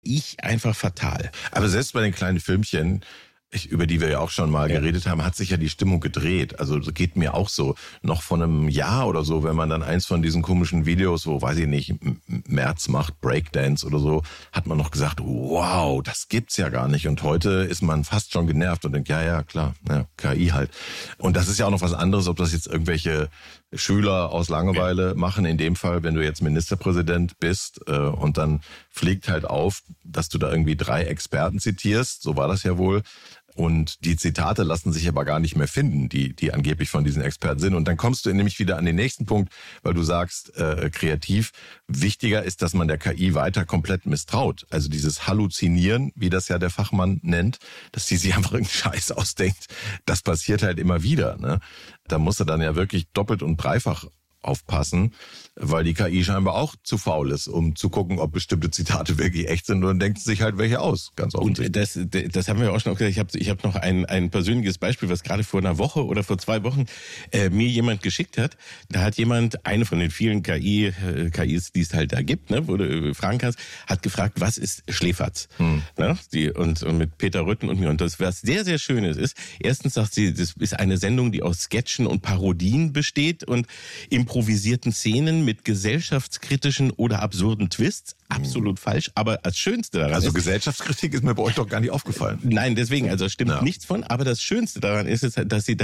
ich einfach fatal. Aber selbst bei den kleinen Filmchen, über die wir ja auch schon mal geredet haben, hat sich ja die Stimmung gedreht. Also das geht mir auch so. Noch vor einem Jahr oder so, wenn man dann eins von diesen komischen Videos, wo, weiß ich nicht, Merz macht Breakdance oder so, hat man noch gesagt, wow, das gibt's ja gar nicht. Und heute ist man fast schon genervt und denkt, ja, klar, ja, KI halt. Und das ist ja auch noch was anderes, ob das jetzt irgendwelche Schüler aus Langeweile machen. In dem Fall, wenn du jetzt Ministerpräsident bist und dann fliegt halt auf, dass du da irgendwie 3 Experten zitierst, so war das ja wohl. Und die Zitate lassen sich aber gar nicht mehr finden, die angeblich von diesen Experten sind. Und dann kommst du nämlich wieder an den nächsten Punkt, weil du sagst, kreativ, wichtiger ist, dass man der KI weiter komplett misstraut. Also dieses Halluzinieren, wie das ja der Fachmann nennt, dass die sich einfach irgendeinen Scheiß ausdenkt, das passiert halt immer wieder. Ne? Da musst du dann ja wirklich doppelt und dreifach aufpassen, weil die KI scheinbar auch zu faul ist, um zu gucken, ob bestimmte Zitate wirklich echt sind, und dann denkt sich halt welche aus, ganz offensichtlich. Und das haben wir auch schon gesagt. Ich hab noch ein persönliches Beispiel, was gerade vor einer Woche oder vor 2 Wochen mir jemand geschickt hat. Da hat jemand, eine von den vielen KIs, die es halt da gibt, ne, wo du fragen kannst, hat gefragt, was ist Schläferz? Ne, und mit Peter Rütten und mir. Und das, was sehr, sehr Schönes ist, erstens sagt sie, das ist eine Sendung, die aus Sketchen und Parodien besteht und improvisierten Szenen mit gesellschaftskritischen oder absurden Twists. Absolut falsch, aber als Schönste daran Also Gesellschaftskritik ist mir bei euch doch gar nicht aufgefallen. Nein, deswegen, also stimmt nichts von, aber das Schönste daran ist, dass sie dann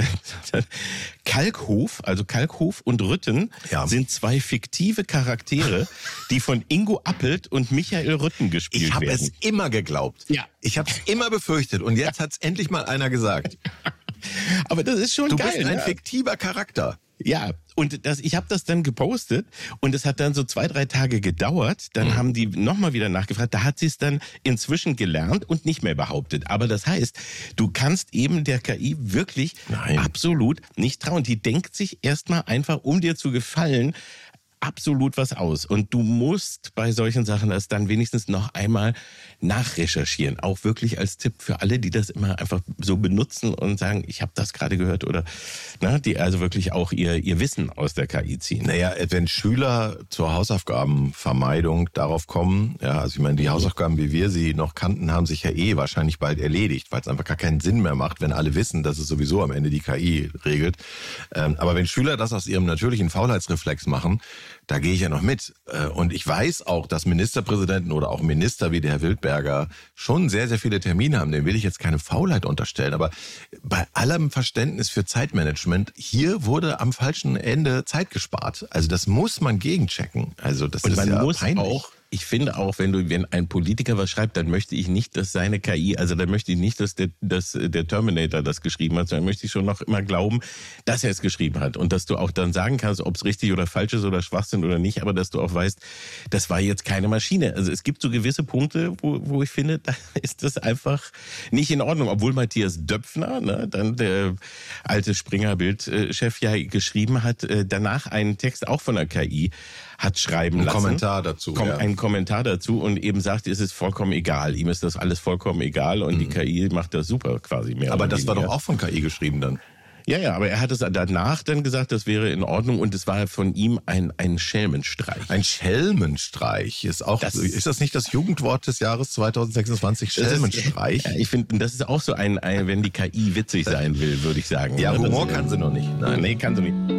Kalkhof und Rütten sind 2 fiktive Charaktere, die von Ingo Appelt und Michael Rütten gespielt werden. Ich habe es immer geglaubt. Ja. Ich habe es immer befürchtet und jetzt hat es endlich mal einer gesagt. Aber das ist schon geil. Du bist ein fiktiver Charakter. Ja, und ich habe das dann gepostet und es hat dann so 2-3 Tage gedauert. Dann haben die nochmal wieder nachgefragt. Da hat sie es dann inzwischen gelernt und nicht mehr behauptet. Aber das heißt, du kannst eben der KI wirklich absolut nicht trauen. Die denkt sich erstmal einfach, um dir zu gefallen, absolut was aus. Und du musst bei solchen Sachen das dann wenigstens noch einmal nachrecherchieren. Auch wirklich als Tipp für alle, die das immer einfach so benutzen und sagen, ich habe das gerade gehört, oder die also wirklich auch ihr Wissen aus der KI ziehen. Naja, wenn Schüler zur Hausaufgabenvermeidung darauf kommen, ja, also ich meine, die Hausaufgaben, wie wir sie noch kannten, haben sich ja wahrscheinlich bald erledigt, weil es einfach gar keinen Sinn mehr macht, wenn alle wissen, dass es sowieso am Ende die KI regelt. Aber wenn Schüler das aus ihrem natürlichen Faulheitsreflex machen, da gehe ich ja noch mit. Und ich weiß auch, dass Ministerpräsidenten oder auch Minister wie der Herr Wildberger schon sehr, sehr viele Termine haben. Dem will ich jetzt keine Faulheit unterstellen. Aber bei allem Verständnis für Zeitmanagement, hier wurde am falschen Ende Zeit gespart. Also das muss man gegenchecken. Also das ist ja peinlich. Ich finde auch, wenn ein Politiker was schreibt, dann möchte ich nicht, dass seine KI, also dann möchte ich nicht, dass der Terminator das geschrieben hat, sondern möchte ich schon noch immer glauben, dass er es geschrieben hat. Und dass du auch dann sagen kannst, ob es richtig oder falsch ist oder Schwachsinn oder nicht, aber dass du auch weißt, das war jetzt keine Maschine. Also es gibt so gewisse Punkte, wo ich finde, da ist das einfach nicht in Ordnung. Obwohl Matthias Döpfner, dann der alte Springer-Bild-Chef ja geschrieben hat, danach einen Text auch von der KI hat schreiben lassen. Einen Kommentar dazu und eben sagt, es ist vollkommen egal. Ihm ist das alles vollkommen egal und die KI macht das super quasi mehr. Aber das war doch auch von KI geschrieben dann. Ja, aber er hat es danach dann gesagt, das wäre in Ordnung und es war von ihm ein Schelmenstreich. Ein Schelmenstreich ist das nicht das Jugendwort des Jahres 2026? Schelmenstreich? Ich finde, das ist auch so wenn die KI witzig sein will, würde ich sagen. Ja, Humor kann sie noch nicht. Nein, kann sie nicht.